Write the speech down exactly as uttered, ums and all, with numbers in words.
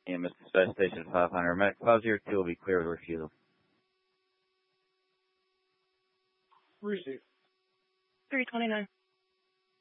E M S Dispatch Station five hundred. Medic five zero two will be clear with refusal. Receive. three twenty-nine.